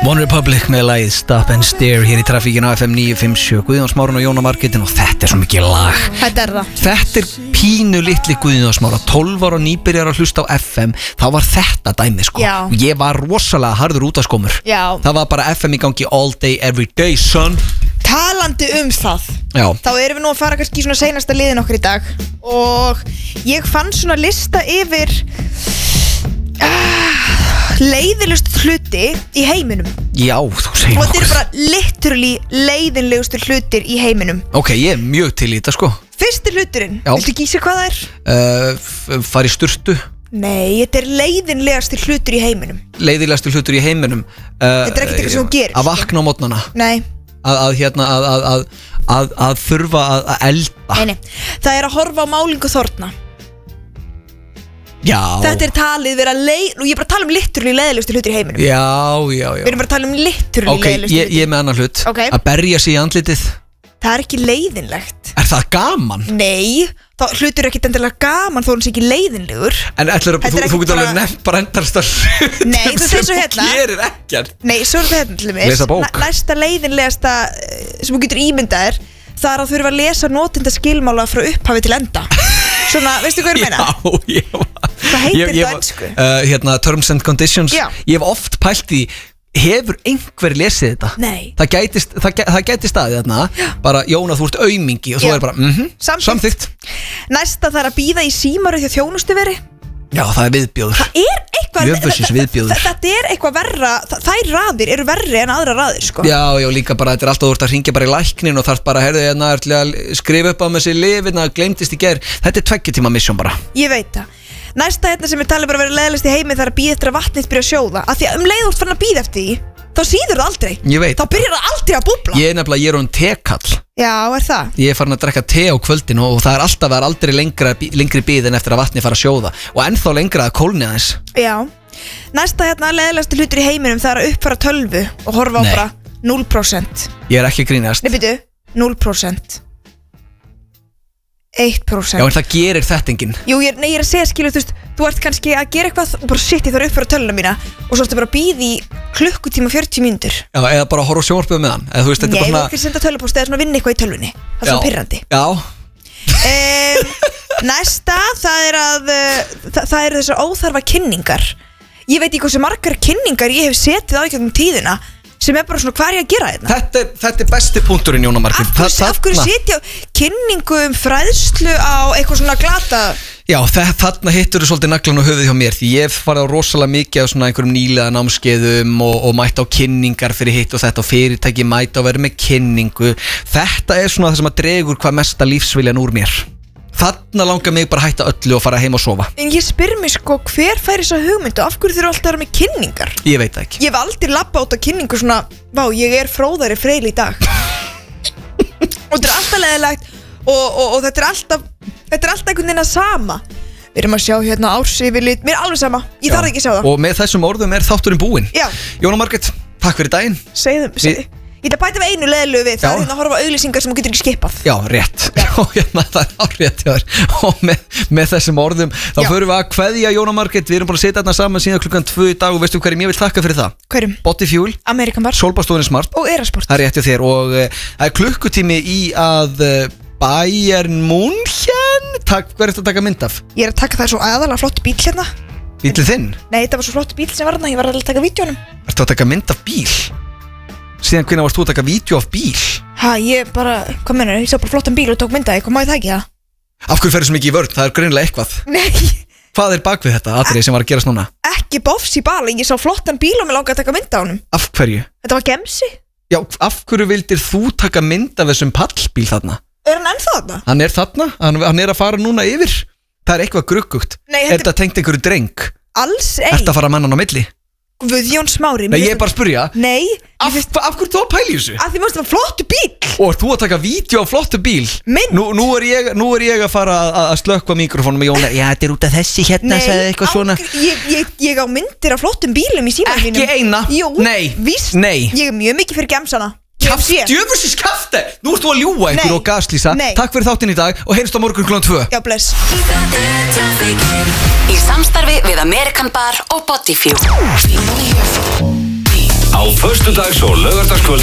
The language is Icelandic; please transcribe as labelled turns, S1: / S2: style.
S1: One Republic með lagið Stop and Stare hér í trafíkinu á FM 957 Guðjón Smáran og Jóna Margeitin og þetta svo mikið lag. Þetta pínu litli Guðjón Smára 12 ára nýbyrjar að hlusta á FM. Þá var þetta dæmi sko.
S2: Já.
S1: Og ég var rosalega harður út af skomur.
S2: Já.
S1: Það var bara FM í gangi all day every day son.
S2: Talandi það.
S1: Já.
S2: Þá erum við nú að fara kannski í svona seinasta liðin okkur í dag. Og ég fann svona lista yfir leiðilegustu hluti í heiminum.
S1: Já, þú segir
S2: og þetta er bara literally leiðinlegustu hlutir í heiminum.
S1: Ok, ég er mjög til í þetta sko.
S2: Fyrsti hluturinn,
S1: Já.
S2: viltu gísa hvað það er?
S1: Fara í sturtu.
S2: Nei, þetta er leiðinlegasti hlutur í heiminum.
S1: Leiðilegasti hlutur í heiminum.
S2: Þetta er ekkert eitthvað sem þú gerir,
S1: Að vakna á mótnana.
S2: Nei,
S1: Að þurfa að elda.
S2: nei. Það er að horfa á málingu þorna.
S1: Já.
S2: Þetta er talið vera og ég er bara að tala um literally leiðilegustu hlutir í heiminum.
S1: Já.
S2: Við erum bara að tala um literally
S1: Ok,
S2: leiðilegustu hlutir.
S1: ég er með annan hlut.
S2: Ok.
S1: Að berja sig í andlitið.
S2: Það er ekki leiðinlegt.
S1: Er það gaman?
S2: Nei, þá hlutur ekki endilega gaman þó hann sé ekki leiðinlegur.
S1: En ætlar
S2: Þetta er
S1: þú
S2: ekki
S1: getur alveg
S2: bara-
S1: nefnt bara endarsta hlut
S2: Nei, þú segir svo hérna.
S1: Þú gerir ekkert.
S2: Nei, svo er þetta hérna til dæmis.
S1: Lesa bók.
S2: Næsta leiðinlegasta sem þú getur ímyndað er það er að þurfa að lesa notendaskilmála frá upphafi til enda. Svona, veistu hvað ég meina?
S1: Já, ég var
S2: Hvað heitir þetta á ensku?
S1: Hérna, terms and conditions.
S2: Já.
S1: Ég hef oft pælt í hefur einhver lesið þetta?
S2: Nei.
S1: Það gæti staðið þarna. Bara, Jóna, þú ert aumingi. Og svo
S2: Já.
S1: er bara, samþykkt.
S2: Næsta það er að bíða í símaru hjá þjónustuveri.
S1: Já, það er viðbjóður.
S2: Það er eitthvað
S1: Jöfusins viðbjóður.
S2: Þetta er eitthvað verra. Þær raðir eru verri en aðra raðir sko.
S1: Já, líka bara, þetta er alltaf þú ert að hringja bara í læknin og þarf bara, hérna, að skrifa upp á með sér lifina, gleymdist í gær. Þetta er 2 tíma mission bara.
S2: Ég veit það. Næsta hérna sem er talið bara að vera leiðilegst í heimi það er að bíða eftir að vatnið byrja að sjóða. Af því að leið þú ert farin að bíða eftir því, þá síður það aldrei.
S1: Ég veit.
S2: Þá byrjar það aldrei að búbla.
S1: Ég er orðinn tekall.
S2: Já, er það?
S1: Ég er farin að drekka te á kvöldin og það er alltaf aldrei lengri bíð en eftir að vatni fara að sjóða. Og ennþá lengra að kólni aðeins.
S2: Já. Næsta hérna leiðilegasti hlutur í heiminum það er að uppfara tölvu og horfa á
S1: Nei.
S2: bara 0%.
S1: Ég er ekki að grínast.
S2: Nei, byrju, 0%. 1%.
S1: Já, en það gerir þetta enginn.
S2: Jú, ég er að segja, skilu, þú ert kannski að gera eitthvað og bara shit, ég þarf að uppfara tölvuna mína og svo ertu bara að bíða í klukkutíma 40 mínútur.
S1: Já, eða bara horfa á sjónvarpið með hann. Eða þú veist, þetta
S2: Nei,
S1: er
S2: þú
S1: bara
S2: ekki senda tölvupóst eða svona vinna eitthvað í tölvunni. Það er svona pirrandi.
S1: Já.
S2: Næsta, það eru þessar óþarfa kynningar. Ég veit ekki hversu margar kynningar ég hef setið á gegnum tíðina sem er bara svona hvað er ég að gera þetta.
S1: Þetta er besti punkturinn, Jóna Margrét.
S2: Af hverju setja kynningu fræðslu á eitthvað svona glata?
S1: Já, þarna hittur þú svolítið naglan á höfuð hjá mér. Því ég hef farið á rosalega mikið á svona einhverjum nýlega námskeiðum og mætt á kynningar fyrir hitt og þetta og fyrirtæki mætt á verið með kynningu. Þetta er svona það sem að dregur hvað mesta lífsviljan úr mér. Þarna langar mig bara að hætta öllu og fara heim og sofa.
S2: En ég spyr mig sko, hver fær þessa hugmyndu? Af hverju þurfa alltaf að vera með kynningar?
S1: Ég veit það ekki.
S2: Ég hef aldrei labbað út á kynningu svona, vá, ég er fróðari Freyli í dag. Og þetta er alltaf leiðilegt og þetta er alltaf einhvern veginn að sama. Við erum að sjá hérna ársyfirlit, mér er alveg sama, ég þarf ekki að sjá það.
S1: Og með þessum orðum er þátturinn búinn.
S2: Já.
S1: Jóna Margrét, takk fyrir daginn.
S2: Ég ætla að bæta við einu leiðilegu við, það er hérna að horfa á auglýsingar sem þú getur ekki skipað.
S1: Já, rétt. Og hérna það er árétt hjá þér. Og með þessum orðum þá förum við að kveðja Jóna Margrét. Við erum bara að setja þarna saman síðan klukkan 2 í dag og veistu hverjum ég vil þakka fyrir það?
S2: Hverjum?
S1: Body Fuel,
S2: American Bar,
S1: Sólbaðstofan Smart
S2: og Erasport.
S1: Það er rétt hjá þér og það er klukkutími í að Bayern München Hver er þetta að taka mynd af?
S2: Ég er að taka það svo aðalega flott bíl hérna.
S1: Bílið þinn?
S2: Nei, þetta var svo flott bíl sem var þarna, ég var að taka vídjónum.
S1: Ertu að taka mynd af bíl? Síðan hvernig varst þú að taka vídeo af bíl?
S2: Ég bara, hvað mennur, ég sá bara flottan bíl og tók mynda, hvað má ég það ekki það?
S1: Af hverju ferðu svo mikið í vörn? Það er greinilega eitthvað.
S2: Nei.
S1: Hvað er bak við þetta atriði sem var að gerast núna?
S2: Ekki bofs í bali, ég sá flottan bíl og mér langaði að taka mynda á honum.
S1: Af hverju?
S2: Þetta var gemsi.
S1: Já, af hverju vildir þú taka mynd af þessum pallbíl þarna?
S2: Er hann ennþá þarna?
S1: Hann er þarna, hann er að fara núna yfir. Það er eitthvað gruggugt.
S2: Nei,
S1: Er þetta tengt einhverju dreng?
S2: Alls ei.
S1: Ertu að fara að manna hann á milli?
S2: Guðjón Smári.
S1: Nei, ég er bara að spurja.
S2: Nei.
S1: Af hverju þú að pæla í þessu?
S2: Af því mér finnst það flottu bíl.
S1: Og ert þú að taka vídeo á flottu bíl?
S2: Mynd.
S1: Nú er ég að fara að slökkva mikrofónum með Jóna. Já, þetta er út af þessi hérna, sagði eitthvað svona.
S2: Ég á myndir af flottum bílum í símanum mínum.
S1: Ekki eina?
S2: Jú,
S1: Nei.
S2: víst.
S1: Nei.
S2: Ég er mjög mikið fyrir gemsana.
S1: Djöfusins kafte. Nú ert þú að ljúga einhver og gaslýsa. Takk fyrir þáttinn í dag og heyrjumst á morgun klukkan 2.
S2: Já, bless.
S3: Í samstarfi við American Bar og Body Fuel.
S4: Á
S3: föstudags- og laugardagskvöldum